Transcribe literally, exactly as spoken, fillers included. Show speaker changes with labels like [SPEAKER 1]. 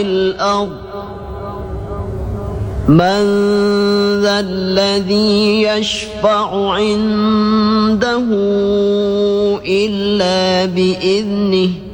[SPEAKER 1] الأرض من ذا الذي يشفع عنده إلا بإذنه